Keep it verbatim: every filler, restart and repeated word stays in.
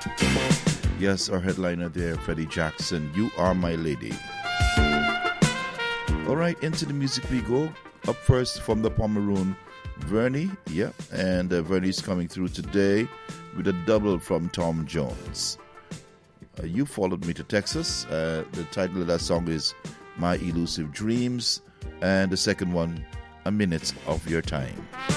Yes, our headliner there, Freddie Jackson, You Are My Lady. All right, into the music we go. Up first from the Pomeroon, Vernie, yeah, and uh, Vernie's coming through today with a double from Tom Jones. Uh, you Followed Me to Texas. Uh, the title of that song is My Elusive Dreams, and the second one, A Minute of Your Time.